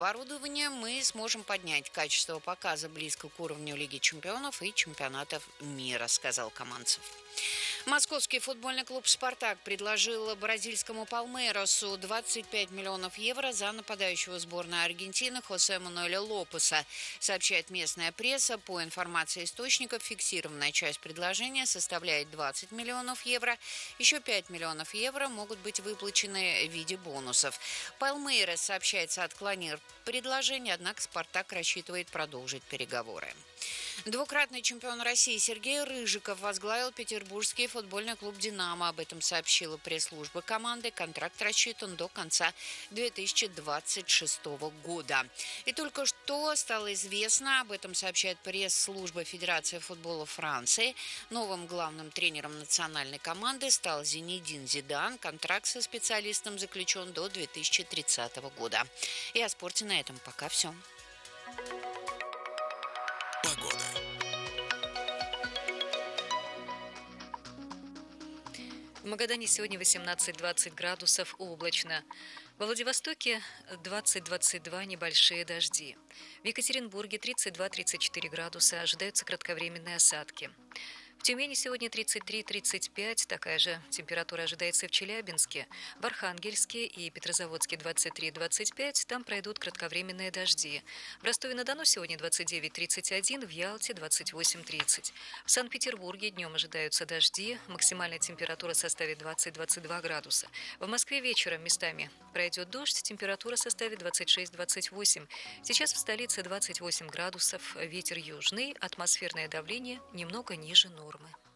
Оборудование мы сможем поднять качество показа близко к уровню Лиги чемпионов и чемпионатов мира, сказал Каманцев. Московский футбольный клуб «Спартак» предложил бразильскому Палмейрасу 25 миллионов евро за нападающего сборной Аргентины Хосе Мануэля Лопеса, сообщает местная пресса. По информации источников, фиксированная часть предложения составляет 20 миллионов евро. Еще 5 миллионов евро могут быть выплачены в виде бонусов. Палмейрас, сообщается, отклонил предложение, однако «Спартак» рассчитывает продолжить переговоры. Двукратный чемпион России Сергей Рыжиков возглавил петербургский футбольный клуб «Динамо». Об этом сообщила пресс-служба команды. Контракт рассчитан до конца 2026 года. И только что стало известно, об этом сообщает пресс-служба Федерации футбола Франции. Новым главным тренером национальной команды стал Зинедин Зидан. Контракт со специалистом заключен до 2030 года. И о спорте на этом пока все. В Магадане сегодня 18-20 градусов, облачно. Во Владивостоке 20-22 небольшие дожди. В Екатеринбурге 32-34 градуса, ожидаются кратковременные осадки. В Тюмени сегодня 33-35, такая же температура ожидается и в Челябинске. В Архангельске и Петрозаводске 23-25, там пройдут кратковременные дожди. В Ростове-на-Дону сегодня 29-31, в Ялте 28-30. В Санкт-Петербурге днем ожидаются дожди, максимальная температура составит 20-22 градуса. В Москве вечером местами пройдет дождь, температура составит 26-28. Сейчас в столице 28 градусов, ветер южный, атмосферное давление немного ниже нормы.